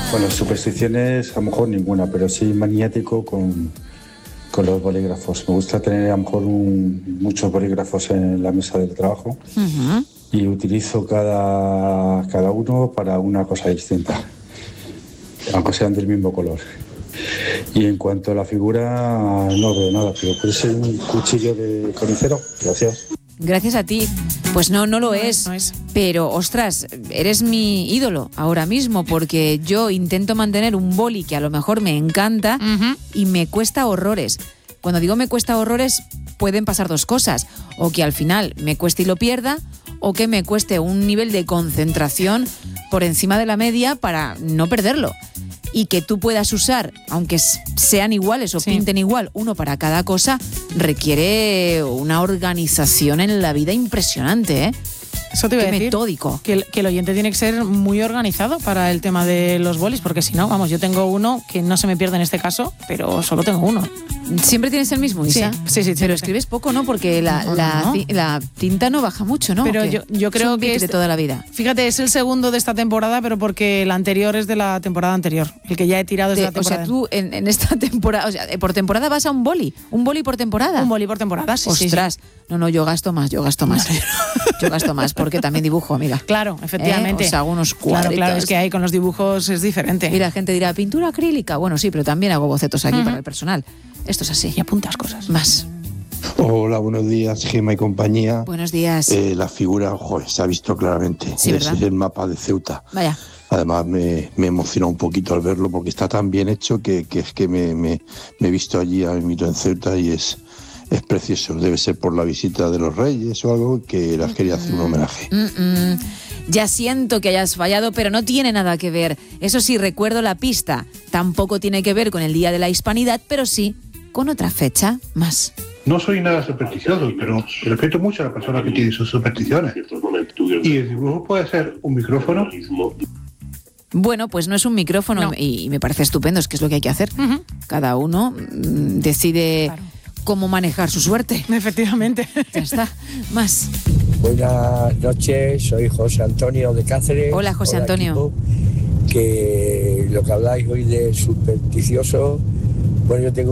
Bueno, supersticiones a lo mejor ninguna, pero sí maniático con los bolígrafos. Me gusta tener a lo mejor muchos bolígrafos en la mesa del trabajo y utilizo cada uno para una cosa distinta, aunque sean del mismo color. Y en cuanto a la figura, no veo nada, pero puede ser un cuchillo de carnicero. Gracias. Gracias a ti. Pues no lo es. Pero, ostras, eres mi ídolo ahora mismo, porque yo intento mantener un boli que a lo mejor me encanta y me cuesta horrores. Cuando digo me cuesta horrores, pueden pasar dos cosas. O que al final me cueste y lo pierda, o que me cueste un nivel de concentración por encima de la media para no perderlo. Y que tú puedas usar, aunque sean iguales o pinten igual, uno para cada cosa, requiere una organización en la vida impresionante, ¿eh? Eso te iba a decir, metódico. Que el oyente tiene que ser muy organizado para el tema de los bolis, porque si no, vamos, yo tengo uno que no se me pierde en este caso, pero solo tengo uno. ¿Siempre tienes el mismo, Isa? Sí. Pero escribes poco, ¿no? Porque la tinta no baja mucho, ¿no? Pero yo creo que es de toda la vida. Fíjate, es el segundo de esta temporada, pero porque el anterior es de la temporada anterior. El que ya he tirado es de la temporada. O sea, tú en esta temporada, o sea, por temporada vas a un boli por temporada. Un boli por temporada, sí. Ostras, sí. No, yo gasto más. Yo gasto más porque también dibujo, amiga. Claro, efectivamente. O sea, hago unos cuadritos. Claro, es que ahí con los dibujos es diferente. Y la gente dirá, pintura acrílica. Bueno, sí, pero también hago bocetos aquí para el personal. Esto es así. Y apuntas cosas. Más. Hola, buenos días, Gemma y compañía. Buenos días. La figura, se ha visto claramente. Sí, ¿verdad? Es el mapa de Ceuta. Vaya. Además me emociona un poquito al verlo porque está tan bien hecho que es que me he visto allí a mito en Ceuta y es precioso. Debe ser por la visita de los reyes o algo que les quería hacer un homenaje. Ya siento que hayas fallado, pero no tiene nada que ver. Eso sí, recuerdo la pista. Tampoco tiene que ver con el Día de la Hispanidad, pero sí con otra fecha más. No soy nada supersticioso, pero respeto mucho a las personas que tienen sus supersticiones. Y el dibujo puede ser un micrófono. Bueno, pues no es un micrófono y me parece estupendo, es que es lo que hay que hacer. Cada uno decide cómo manejar su suerte. Efectivamente. Ya está. Más. Buenas noches, soy José Antonio de Cáceres. Hola, José Antonio. Equipo, que lo que habláis hoy de supersticioso, bueno, yo tengo